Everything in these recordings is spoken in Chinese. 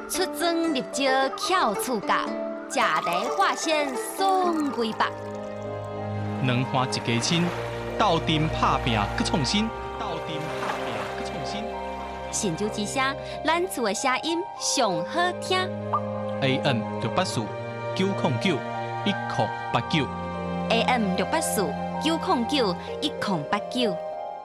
出征入招巧厝家，食茶化纤送归北。 两花一家亲，斗阵拍拼搁创新，斗阵拍拼搁创新。 神州之声，咱厝的声音上好听。 AM 684-909-1089 AM 684-909-1089。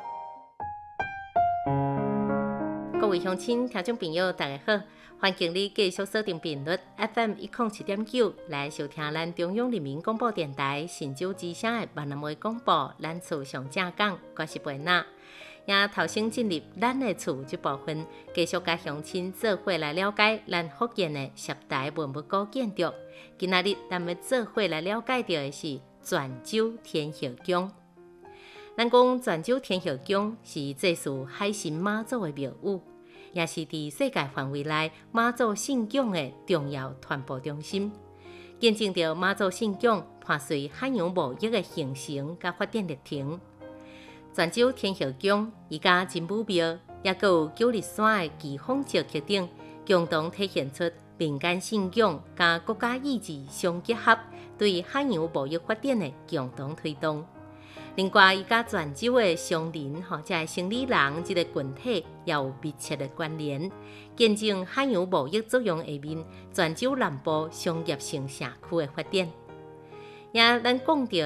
各位乡亲、听众朋友，大家好，欢迎你继续锁定频率 FM 107.9来收听咱中央人民广播电台神州之声的闽南话广播。咱厝上正讲，我是贝娜。也头先进入咱的厝这部分，继续甲乡亲做伙来了解咱福建的十大文物古建筑。今仔日咱们做伙来了解到的是泉州天后宫。咱讲泉州天后宫是祭祀海神妈祖的庙宇，也是伫世界范围内妈祖信仰的重要传播中心，见证着妈祖信仰伴随海洋贸易的形成甲发展历程。泉州天后宫伊甲真武庙，也佮有九日山的奇峰石刻等，共同体现出民间信仰甲国家意志相结合，对海洋贸易发展的共同推动。另外，伊甲泉州的商人即生理人这个群体也有密切的关联，见证海洋贸易作用下面泉州南部商业性社区的发展。也咱讲到